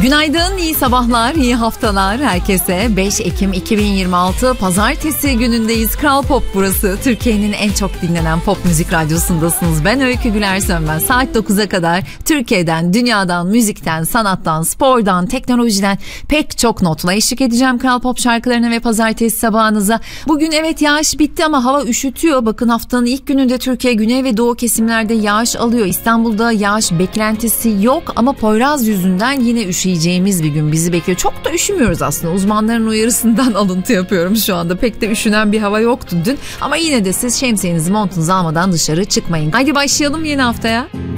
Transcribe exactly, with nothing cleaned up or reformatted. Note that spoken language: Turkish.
Günaydın, iyi sabahlar, iyi haftalar herkese. beş Ekim iki bin yirmi altı Pazartesi günündeyiz. Kral Pop burası. Türkiye'nin en çok dinlenen pop müzik radyosundasınız. Ben Öykü Güler Sönmez. Saat dokuza kadar Türkiye'den, dünyadan, müzikten, sanattan, spordan, teknolojiden pek çok notla eşlik edeceğim Kral Pop şarkılarına ve pazartesi sabahınıza. Bugün evet yağış bitti ama hava üşütüyor. Bakın haftanın ilk gününde Türkiye güney ve doğu kesimlerde yağış alıyor. İstanbul'da yağış beklentisi yok ama Poyraz yüzünden yine üşüyeceğiz. Üşüyeceğimiz bir gün bizi bekliyor. Çok da üşümüyoruz aslında. Uzmanların uyarısından alıntı yapıyorum şu anda. Pek de üşünen bir hava yoktu dün. Ama yine de siz şemsiyenizi, montunuzu almadan dışarı çıkmayın. Haydi başlayalım yeni haftaya.